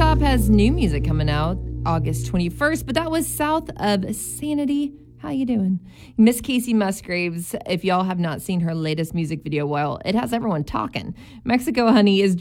Top has new music coming out August 21st, but that was South of Sanity. How you doing? Miss Casey Musgraves, if y'all have not seen her latest music video, well, it has everyone talking. Mexico Honey is